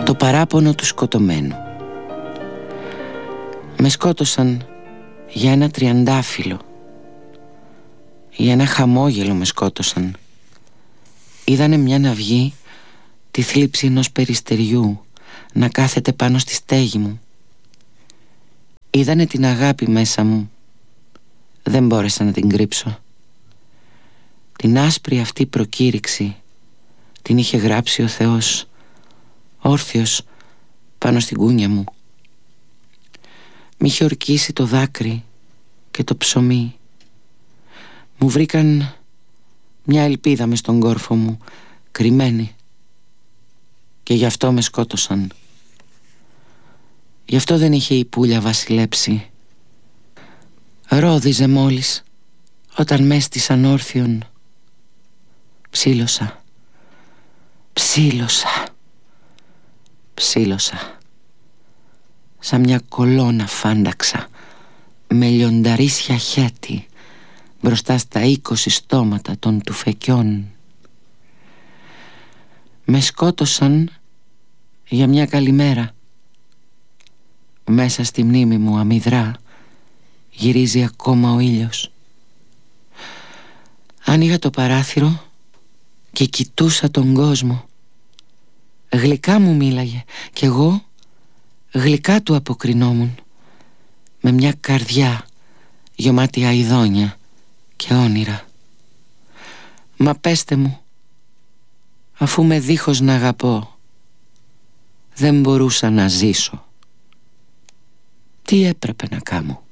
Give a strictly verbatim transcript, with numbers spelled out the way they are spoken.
Το παράπονο του σκοτωμένου. Με σκότωσαν για ένα τριαντάφυλλο. Για ένα χαμόγελο με σκότωσαν. Είδανε μια ναυγή τη θλίψη ενός περιστεριού να κάθεται πάνω στη στέγη μου. Είδανε την αγάπη μέσα μου. Δεν μπόρεσα να την κρύψω. Την άσπρη αυτή προκήρυξη την είχε γράψει ο Θεός όρθιος πάνω στην κούνια μου. Μ' είχε ορκίσει το δάκρυ και το ψωμί. Μου βρήκαν μια ελπίδα μες στον κόρφο μου, κρυμμένη. Και γι' αυτό με σκότωσαν. Γι' αυτό δεν είχε η πουλια βασιλέψει. Ρόδιζε μόλις όταν με έστησαν όρθιον. Ψήλωσα, ψήλωσα, ψήλωσα. Σαν μια κολόνα φάνταξα με λιονταρίσια χέτη μπροστά στα είκοσι στόματα των τουφεκιών. Με σκότωσαν για μια καλημέρα. Μέσα στη μνήμη μου αμυδρά γυρίζει ακόμα ο ήλιος. Άνοιγα το παράθυρο και κοιτούσα τον κόσμο. Γλυκά μου μίλαγε κι εγώ γλυκά του αποκρινόμουν, με μια καρδιά γεμάτη αηδόνια και όνειρα. Μα πέστε μου, αφού με δίχως να αγαπώ δεν μπορούσα να ζήσω, τι έπρεπε να κάνω?